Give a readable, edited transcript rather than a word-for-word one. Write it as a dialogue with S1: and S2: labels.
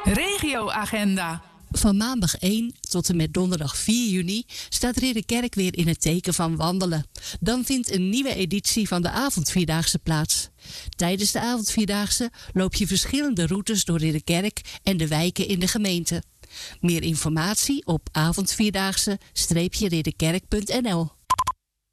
S1: Regioagenda.
S2: Van maandag 1 tot en met donderdag 4 juni staat Ridderkerk weer in het teken van wandelen. Dan vindt een nieuwe editie van de avondvierdaagse plaats. Tijdens de avondvierdaagse loop je verschillende routes door Ridderkerk en de wijken in de gemeente. Meer informatie op avondvierdaagse-ridderkerk.nl.